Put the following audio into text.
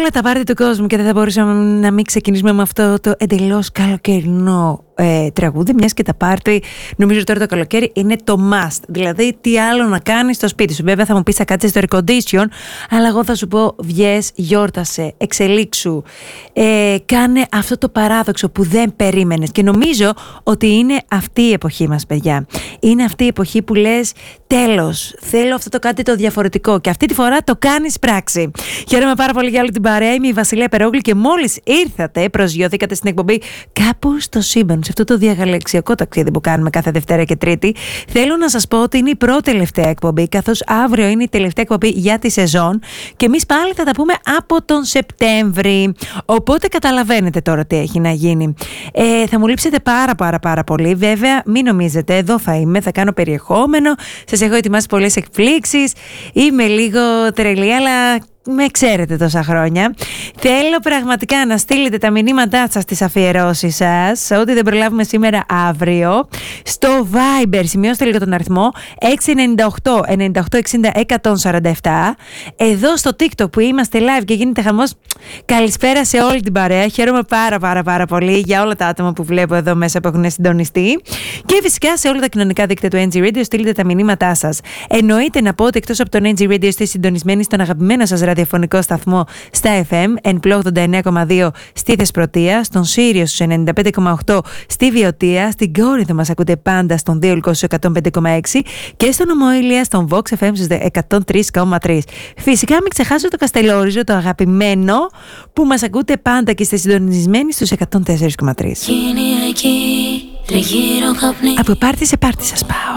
όλα τα πάρτι του κόσμου και δεν θα μπορούσαμε να μην ξεκινήσουμε με αυτό το εντελώς καλοκαιρινό τραγούδι, μιας και τα πάρτι νομίζω τώρα το καλοκαίρι είναι το must. Δηλαδή τι άλλο να κάνεις στο σπίτι σου. Βέβαια θα μου πεις θα κάτσεις στο air condition, αλλά εγώ θα σου πω βγες, γιόρτασε, εξελίξου, κάνε αυτό το παράδοξο που δεν περίμενες. Και νομίζω ότι είναι αυτή η εποχή μας, παιδιά. Είναι αυτή η εποχή που λες τέλος, θέλω αυτό το κάτι το διαφορετικό, και αυτή τη φορά το κάνεις πράξη. Χαίρομαι πάρα πολύ για όλη την παρέα. Είμαι η Βασιλεία Περόγλου και μόλις ήρθατε, προσγειωθήκατε στην εκπομπή κάπου στο σύμπαν, σε αυτό το διαγαλαξιακό ταξίδι που κάνουμε κάθε Δευτέρα και Τρίτη. Θέλω να σας πω ότι είναι η πρώτη τελευταία εκπομπή, καθώς αύριο είναι η τελευταία εκπομπή για τη σεζόν και εμείς πάλι θα τα πούμε από τον Σεπτέμβρη. Οπότε καταλαβαίνετε τώρα τι έχει να γίνει. Θα μου λείψετε πάρα πολύ. Βέβαια, μην νομίζετε, εδώ θα είμαι, θα κάνω περιεχόμενο. Σας έχω ετοιμάσει πολλές εκπλήξεις. Είμαι λίγο τρελή, αλλά με ξέρετε τόσα χρόνια. Θέλω πραγματικά να στείλετε τα μηνύματά σας στις αφιερώσεις σας, ό,τι δεν προλάβουμε σήμερα αύριο, στο Viber. Σημειώστε λίγο τον αριθμό 698-9860-147. Εδώ στο TikTok που είμαστε live και γίνεται χαμός, καλησπέρα σε όλη την παρέα. Χαίρομαι πάρα πολύ για όλα τα άτομα που βλέπω εδώ μέσα που έχουν συντονιστεί. Και φυσικά σε όλα τα κοινωνικά δίκτυα του NG Radio στείλτε τα μηνύματά σας. Εννοείται να πω ότι εκτός από τον NG Radio είστε συντονισμένοι στον αγαπημένο σας ραδιοφωνικό σταθμό στα FM, Ενπλό 89,2 στη Θεσπρωτεία, στον Σύριο στους 95,8 στη Βιωτία, στην Κόρινθο μας ακούτε πάντα στον Δίολκο στους 105,6 και στον Ομοήλια στον Vox FM στους 103,3. Φυσικά μην ξεχάσω το Καστελόριζο, το αγαπημένο, που μας ακούτε πάντα και είστε συντονισμένοι στους 104,3. Από πάρτι σε πάρτι σας πάω.